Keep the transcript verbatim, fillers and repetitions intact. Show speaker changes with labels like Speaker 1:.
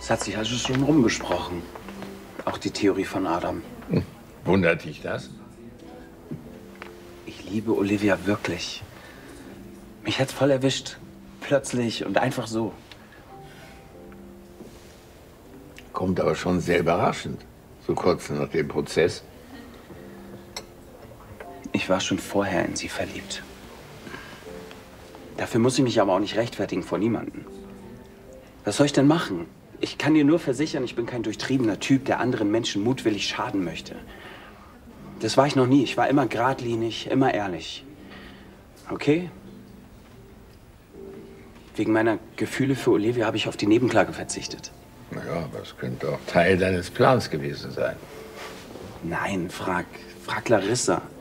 Speaker 1: Es hat sich also schon rumgesprochen. Auch die Theorie von Adam.
Speaker 2: Hm. Wundert dich das?
Speaker 1: Ich liebe Olivia wirklich. Mich hat's voll erwischt. Plötzlich und einfach so.
Speaker 2: Kommt aber schon sehr überraschend. So kurz nach dem Prozess.
Speaker 1: Ich war schon vorher in sie verliebt. Dafür muss ich mich aber auch nicht rechtfertigen vor niemandem. Was soll ich denn machen? Ich kann dir nur versichern, ich bin kein durchtriebener Typ, der anderen Menschen mutwillig schaden möchte. Das war ich noch nie. Ich war immer geradlinig, immer ehrlich. Okay? Wegen meiner Gefühle für Olivia habe ich auf die Nebenklage verzichtet.
Speaker 2: Naja, aber es könnte auch Teil deines Plans gewesen sein.
Speaker 1: Nein, frag, frag Larissa.